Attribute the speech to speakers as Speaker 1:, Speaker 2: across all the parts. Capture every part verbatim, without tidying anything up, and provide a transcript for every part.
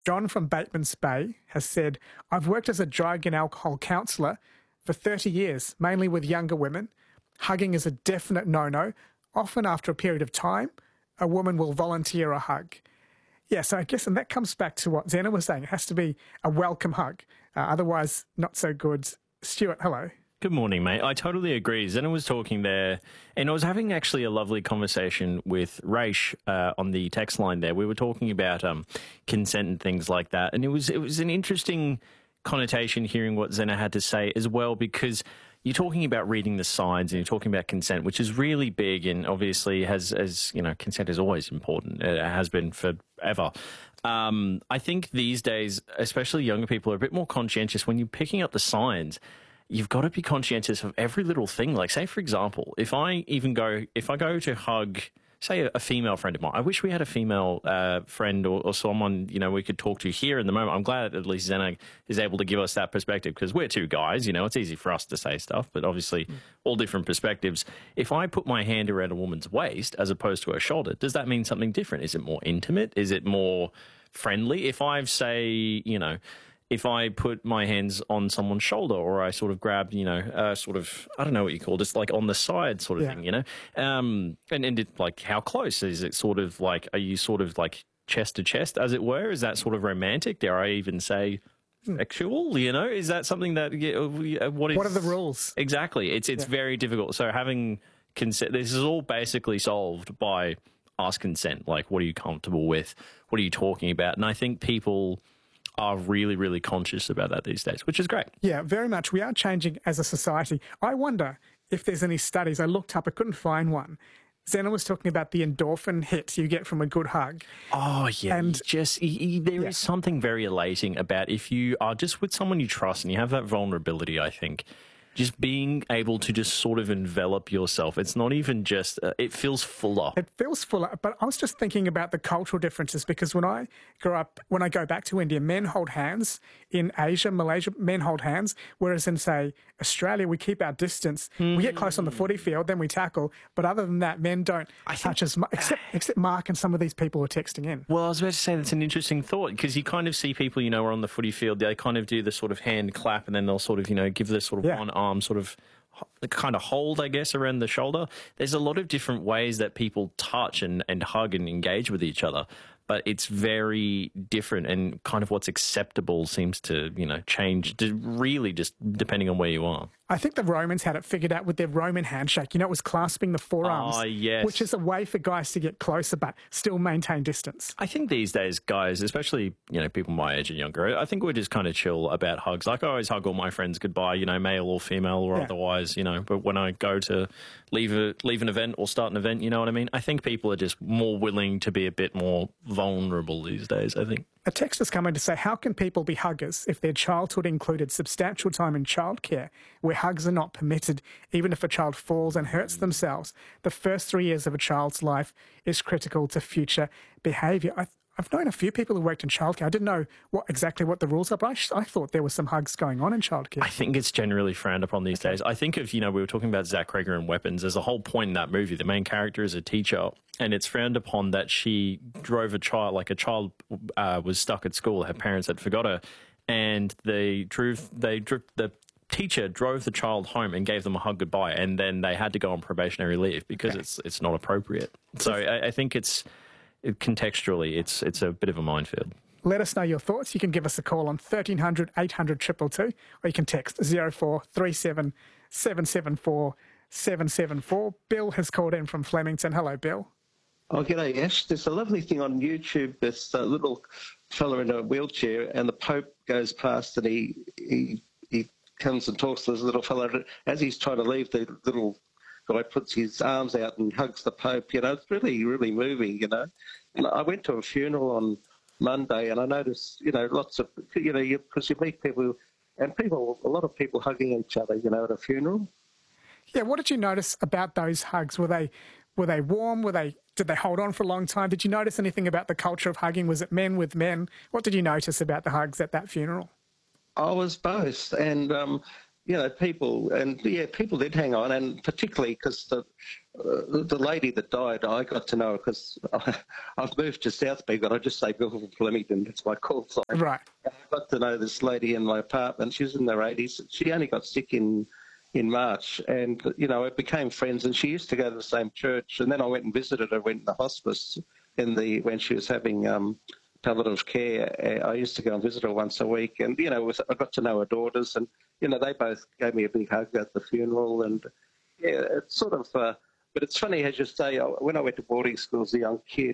Speaker 1: John from Bateman's Bay has said, I've worked as a drug and alcohol counsellor for thirty years, mainly with younger women. Hugging is a definite no-no. Often after a period of time, a woman will volunteer a hug. Yeah, so I guess, and that comes back to what Zena was saying. It has to be a welcome hug. Uh, otherwise, not so good. Stuart, hello.
Speaker 2: Good morning, mate. I totally agree. Zena was talking there, and I was having actually a lovely conversation with Raish uh, on the text line there. We were talking about um, consent and things like that, and it was it was an interesting connotation hearing what Zena had to say as well, because you're talking about reading the signs and you're talking about consent, which is really big, and obviously has, as you know, consent is always important. It has been forever. Um, I think these days, especially younger people, are a bit more conscientious when you're picking up the signs. You've got to be conscientious of every little thing. Like, say, for example, if I even go, if I go to hug, say, a, a female friend of mine, I wish we had a female uh, friend or, or someone, you know, we could talk to here in the moment. I'm glad at least Zena is able to give us that perspective, because we're two guys, you know, it's easy for us to say stuff, but obviously mm. all different perspectives. If I put my hand around a woman's waist as opposed to her shoulder, does that mean something different? Is it more intimate? Is it more friendly? If I say, you know, if I put my hands on someone's shoulder, or I sort of grab, you know, uh, sort of, I don't know what you call it, just like on the side sort of yeah. thing, you know, um, and, and it, like, how close is it? Sort of like, are you sort of like chest to chest, as it were? Is that sort of romantic? Dare I even say sexual? You know, is that something that, yeah, what is,
Speaker 1: what are the rules?
Speaker 2: Exactly. It's, it's yeah. very difficult. So having consent, this is all basically solved by ask consent. Like, what are you comfortable with? What are you talking about? And I think people are really, really conscious about that these days, which is great.
Speaker 1: Yeah, very much. We are changing as a society. I wonder if there's any studies. I looked up, I couldn't find one. Zena was talking about the endorphin hits you get from a good hug.
Speaker 2: Oh, yeah. And just he, he, there
Speaker 1: yeah.
Speaker 2: is something very elating about if you are just with someone you trust and you have that vulnerability, I think. Just being able to just sort of envelop yourself. It's not even just, uh, it feels fuller.
Speaker 1: It feels fuller. But I was just thinking about the cultural differences, because when I grew up, when I go back to India, men hold hands. In Asia, Malaysia, men hold hands. Whereas in, say, Australia, we keep our distance. Mm. We get close on the footy field, then we tackle. But other than that, men don't I touch think, as much, except, except Mark and some of these people are texting in.
Speaker 2: Well, I was about to say that's an interesting thought, because you kind of see people, you know, are on the footy field, they kind of do the sort of hand clap, and then they'll sort of, you know, give this sort of yeah. one arm sort of kind of hold, I guess, around the shoulder. There's a lot of different ways that people touch and, and hug and engage with each other, but it's very different, and kind of what's acceptable seems to, you know, change really just depending on where you are.
Speaker 1: I think the Romans had it figured out with their Roman handshake. You know, it was clasping the forearms,
Speaker 2: oh, yes.
Speaker 1: which is a way for guys to get closer but still maintain distance.
Speaker 2: I think these days, guys, especially, you know, people my age and younger, I think we're just kind of chill about hugs. Like, I always hug all my friends goodbye, you know, male or female or yeah. otherwise, you know, but when I go to leave a, leave an event or start an event, you know what I mean? I think people are just more willing to be a bit more vulnerable these days, I think.
Speaker 1: A text has come in to say, how can people be huggers if their childhood included substantial time in childcare, where hugs are not permitted, even if a child falls and hurts themselves? The first three years of a child's life is critical to future behaviour. I, I've known a few people who worked in childcare. I didn't know what exactly what the rules are, but I, I thought there were some hugs going on in childcare.
Speaker 2: I think it's generally frowned upon these okay. days. I think of, you know, we were talking about Zach Cregger and Weapons. There's a whole point in that movie. The main character is a teacher, and it's frowned upon that she drove a child, like a child uh, was stuck at school. Her parents had forgot her, and they drove, they drove, the teacher drove the child home and gave them a hug goodbye, and then they had to go on probationary leave because okay. it's it's not appropriate. So I, I think it's contextually, it's it's a bit of a minefield.
Speaker 1: Let us know your thoughts. You can give us a call on thirteen hundred, eight hundred, two two two, or you can text zero four three seven, seven seven four, seven seven four. Bill has called in from Flemington. Hello, Bill.
Speaker 3: Oh, g'day, Ash. There's a lovely thing on YouTube. This uh, little fella in a wheelchair, and the Pope goes past, and he he he comes and talks to this little fella. As he's trying to leave, the little guy puts his arms out and hugs the Pope. You know, it's really, really moving, you know. And I went to a funeral on Monday, and I noticed, you know, lots of, you know, because you, you meet people, and people, a lot of people hugging each other, you know, at a funeral.
Speaker 1: Yeah, what did you notice about those hugs? Were they were they warm? Were they did they hold on for a long time? Did you notice anything about the culture of hugging? Was it men with men? What did you notice about the hugs at that funeral?
Speaker 3: I was both, and um, you know, people, and yeah, people did hang on, and particularly because the uh, the lady that died, I got to know because I've moved to South Beacon, but I just say Bill Flemington, that's my call sign.
Speaker 1: Right.
Speaker 3: I got to know this lady in my apartment. She was in her eighties. She only got sick in in March, and you know, we became friends. And she used to go to the same church. And then I went and visited her. Went in the hospice in the when she was having um, palliative care. I used to go and visit her once a week, and you know, I got to know her daughters, and you know, they both gave me a big hug at the funeral, and yeah, it's sort of. Uh, but it's funny, as you say, when I went to boarding school as a young kid,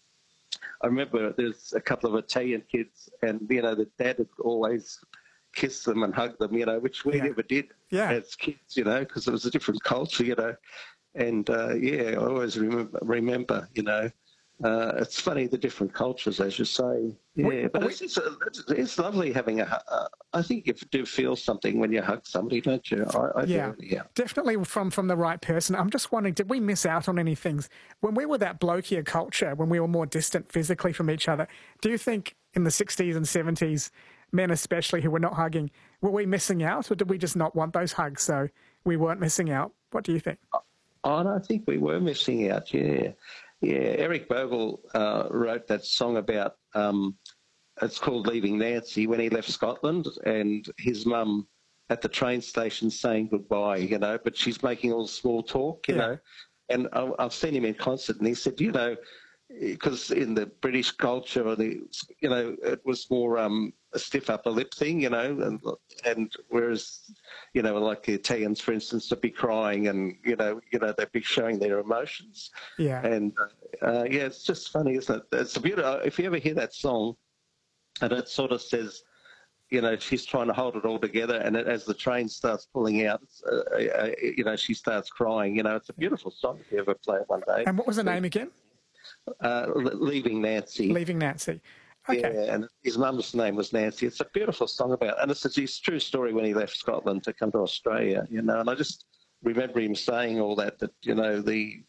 Speaker 3: I remember there's a couple of Italian kids, and you know, the dad would always kiss them and hug them, you know, which we
Speaker 1: Yeah.
Speaker 3: never did
Speaker 1: Yeah.
Speaker 3: as kids, you know, because it was a different culture, you know. And uh, yeah, I always remember, remember you know. Uh, it's funny, the different cultures, as you say. Yeah,
Speaker 1: We-
Speaker 3: but
Speaker 1: we-
Speaker 3: it's, it's, it's, it's lovely having a. Uh, I think you do feel something when you hug somebody, don't you? I, I
Speaker 1: Yeah.
Speaker 3: do, yeah.
Speaker 1: Definitely from, from the right person. I'm just wondering, did we miss out on any things? When we were that blokier culture, when we were more distant physically from each other, do you think in the sixties and seventies, men especially who were not hugging, were we missing out, or did we just not want those hugs so we weren't missing out? What do you think?
Speaker 3: Oh, and I think we were missing out, yeah. Yeah, Eric Bogle uh, wrote that song about, um, it's called Leaving Nancy, when he left Scotland, and his mum at the train station saying goodbye, you know, but she's making all small talk, you
Speaker 1: Yeah.
Speaker 3: know. And I, I've seen him in concert, and he said, you know, because in the British culture, or the, you know, it was more um, a stiff upper lip thing, you know, and and whereas, you know, like the Italians, for instance, they'd be crying and, you know, you know, they'd be showing their emotions.
Speaker 1: Yeah.
Speaker 3: And, uh, yeah, it's just funny, isn't it? It's a beautiful, if you ever hear that song, and it sort of says, you know, she's trying to hold it all together, and it, as the train starts pulling out, uh, uh, you know, she starts crying. You know, it's a beautiful song if you ever play it one day.
Speaker 1: And what was the name again?
Speaker 3: Uh, Leaving Nancy.
Speaker 1: Leaving Nancy. Okay.
Speaker 3: Yeah, and his mum's name was Nancy. It's a beautiful song about, and it's a his true story when he left Scotland to come to Australia, you know, and I just remember him saying all that, that, you know, the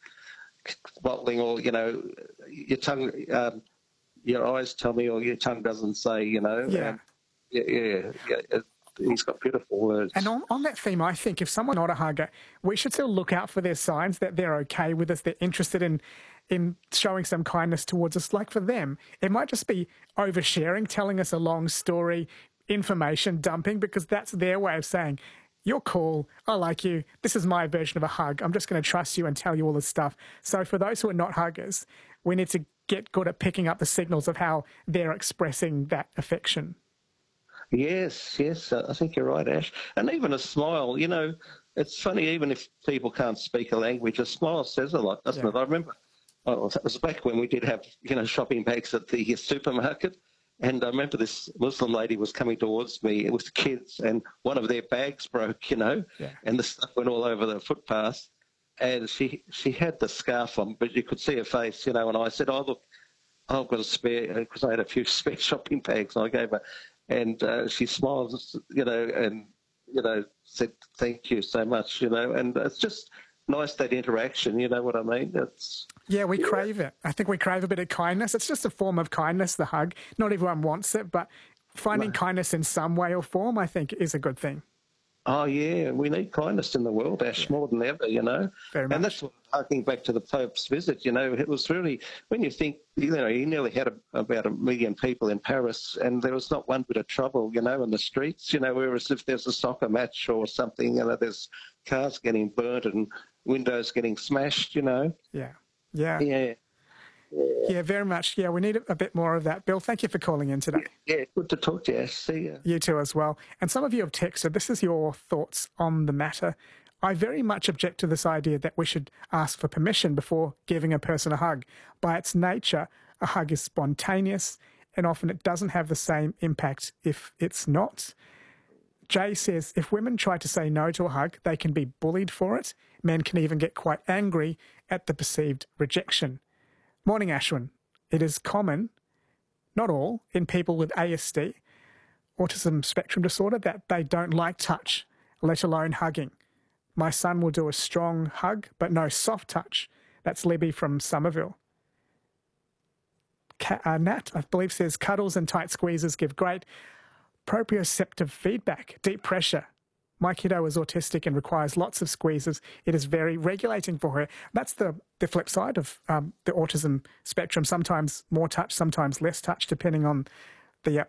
Speaker 3: bottling all, you know, your tongue, um, your eyes tell me, or your tongue doesn't say, you know.
Speaker 1: Yeah.
Speaker 3: Um, yeah, yeah, yeah. It, he's got beautiful words.
Speaker 1: And on, on that theme, I think if someone's not a hugger, we should still look out for their signs that they're okay with us, they're interested in in showing some kindness towards us. Like for them, it might just be oversharing, telling us a long story, information dumping, because that's their way of saying, you're cool, I like you, this is my version of a hug, I'm just going to trust you and tell you all this stuff. So for those who are not huggers, we need to get good at picking up the signals of how they're expressing that affection.
Speaker 3: Yes, yes, I think you're right, Ash. And even a smile, you know, it's funny, even if people can't speak a language, a smile says a lot, doesn't
Speaker 1: Yeah.
Speaker 3: it? I remember, oh, it was back when we did have, you know, shopping bags at the supermarket, and I remember this Muslim lady was coming towards me with the kids, and one of their bags broke, you know,
Speaker 1: Yeah.
Speaker 3: and the stuff went all over the footpath, and she she had the scarf on, but you could see her face, you know, and I said, oh, look, I've got a spare, because I had a few spare shopping bags, and I gave her, and uh, she smiled, you know, and, you know, said, thank you so much, you know, and it's just nice, that interaction, you know what I mean? It's
Speaker 1: Yeah, we crave it. I think we crave a bit of kindness. It's just a form of kindness, the hug. Not everyone wants it, but finding kindness in some way or form, I think, is a good thing.
Speaker 3: Oh, yeah, we need kindness in the world, Ash, yeah. more than ever, you know.
Speaker 1: Very much.
Speaker 3: And that's what, harking back to the Pope's visit, you know, it was really, when you think, you know, he nearly had a, about a million people in Paris, and there was not one bit of trouble, you know, in the streets, you know, whereas if there's a soccer match or something, you know, there's cars getting burnt and windows getting smashed, you know.
Speaker 1: Yeah, yeah.
Speaker 3: Yeah.
Speaker 1: Yeah, yeah very much. Yeah, we need a, a bit more of that. Bill, thank you for calling in today.
Speaker 3: Yeah, good to talk to you, Ash. See you.
Speaker 1: You too as well. And some of you have texted, this is your thoughts on the matter. I very much object to this idea that we should ask for permission before giving a person a hug. By its nature, a hug is spontaneous, and often it doesn't have the same impact if it's not. Jay says, if women try to say no to a hug, they can be bullied for it. Men can even get quite angry at the perceived rejection. Morning, Ashwin. It is common, not all, in people with A S D, autism spectrum disorder, that they don't like touch, let alone hugging. My son will do a strong hug, but no soft touch. That's Libby from Somerville. Ka- uh, Nat, I believe, says, cuddles and tight squeezes give great proprioceptive feedback. Deep pressure my kiddo is autistic and requires lots of squeezes. It is very regulating for her. That's the, the flip side of um, the autism spectrum. Sometimes more touch, sometimes less touch, depending on the